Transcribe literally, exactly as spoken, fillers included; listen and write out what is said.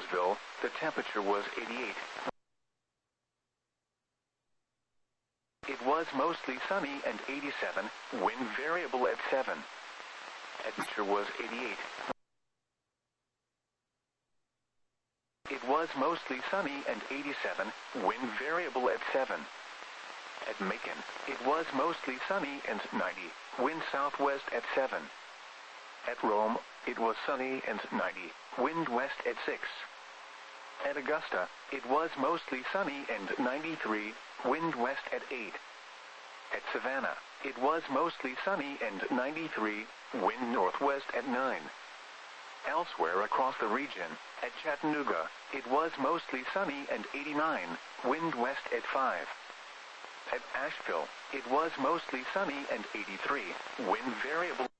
Roseville, the temperature was eighty-eight. It was mostly sunny and eighty-seven, wind variable at seven. Temperature was eighty-eight. It was mostly sunny and eighty-seven, wind variable at seven. At Macon, it was mostly sunny and ninety, wind southwest at seven. At Rome, it was sunny and ninety, wind west at six. At Augusta, it was mostly sunny and ninety-three, wind west at eight. At Savannah, it was mostly sunny and ninety-three, wind northwest at nine. Elsewhere across the region, at Chattanooga, it was mostly sunny and eighty-nine, wind west at five. At Asheville, it was mostly sunny and eighty-three, wind variable.